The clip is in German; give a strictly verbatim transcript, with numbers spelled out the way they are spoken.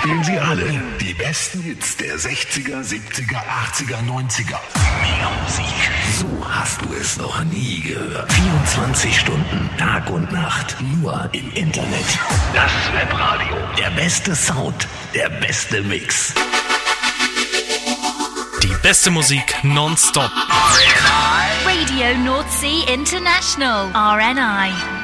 spielen sie alle. Die besten Hits der sechziger, siebziger, achtziger, neunziger. Mega Musik. So hast du es noch nie gehört. vierundzwanzig Stunden, Tag und Nacht. Nur im Internet. Das Webradio. Der beste Sound. Der beste Mix. Die beste Musik nonstop. Radio North Sea International. R N I.